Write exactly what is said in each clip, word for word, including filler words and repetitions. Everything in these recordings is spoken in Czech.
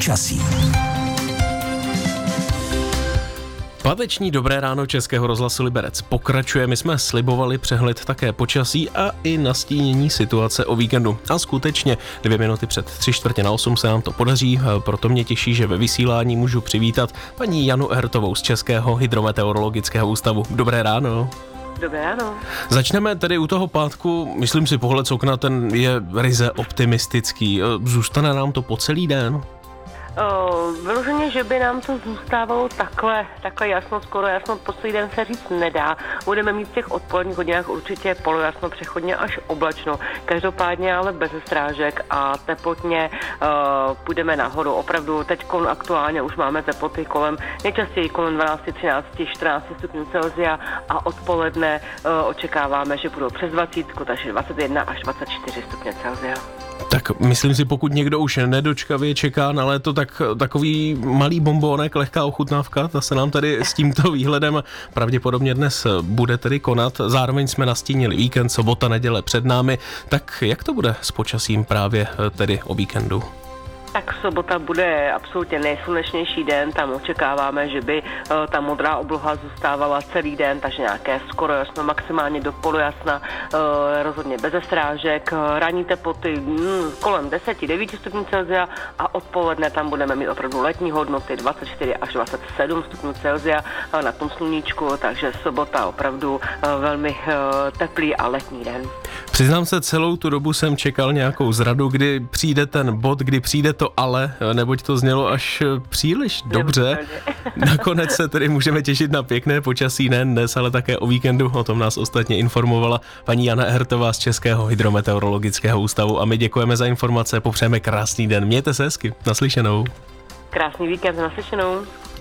počasí. Páteční Dobré ráno Českého rozhlasu Liberec pokračuje. My jsme slibovali přehled také počasí a i nastínění situace o víkendu. A skutečně dvě minuty před tři čtvrtě na osm se nám to podaří, proto mě těší, že ve vysílání můžu přivítat paní Janu Ertovou z Českého hydrometeorologického ústavu. Dobré ráno. Dobré ráno. Začneme tedy u toho pátku. Myslím si, pohled z okna, ten je ryze optimistický. Zůstane nám to po celý den? Vyloženě, že by nám to zůstávalo takhle, takhle jasno, skoro jasno, po celý den se říct nedá. Budeme mít v těch odpoledních hodinách určitě polojasno, přechodně až oblačno. Každopádně ale bez strážek a teplotně uh, půjdeme nahoru. Opravdu teď aktuálně už máme teploty kolem, nejčastěji kolem dvanáct, třináct, čtrnáct stupňů Celsia a odpoledne uh, očekáváme, že budou přes dvacet, takže dvacet jedna až dvacet čtyři stupně Celsia. Tak myslím si, pokud někdo už nedočkavě čeká na léto, tak takový malý bombónek, lehká ochutnávka, ta se nám tady s tímto výhledem pravděpodobně dnes bude tedy konat. Zároveň jsme nastínili víkend, sobota, neděle před námi. Tak jak to bude s počasím právě tedy o víkendu? Tak sobota bude absolutně nejslunečnější den, tam očekáváme, že by uh, ta modrá obloha zůstávala celý den, takže nějaké skoro jasno, maximálně do polojasna, uh, rozhodně bez strážek, uh, ranní teploty mm, kolem deset devět stupňů Celsia a odpoledne tam budeme mít opravdu letní hodnoty dvacet čtyři až dvacet sedm stupňů Celsia uh, na tom sluníčku, takže sobota opravdu uh, velmi uh, teplý a letní den. Přiznám se, celou tu dobu jsem čekal nějakou zradu, kdy přijde ten bod, kdy přijde to ale, neboť to znělo až příliš dobře. Nakonec se tedy můžeme těšit na pěkné počasí nejen dnes, ale také o víkendu. O tom nás ostatně informovala paní Jana Ertová z Českého hydrometeorologického ústavu a my děkujeme za informace, popřejeme krásný den. Mějte se hezky, naslyšenou. Krásný víkend, naslyšenou.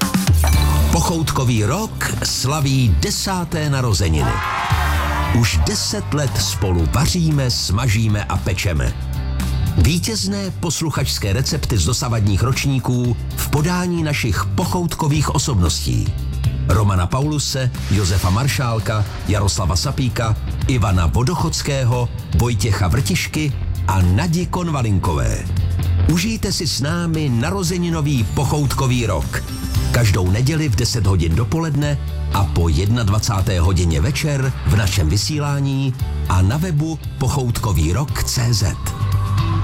Pochoutkový rok slaví desáté narozeniny. Už deset let spolu vaříme, smažíme a pečeme. Vítězné posluchačské recepty z dosavadních ročníků v podání našich pochoutkových osobností. Romana Pauluse, Josefa Maršálka, Jaroslava Sapíka, Ivana Vodochodského, Vojtěcha Vrtišky a Nadi Konvalinkové. Užijte si s námi narozeninový pochoutkový rok. Každou neděli v deset hodin dopoledne a po dvacáté jedné hodině večer v našem vysílání a na webu pochoutkový rok tečka cé zet.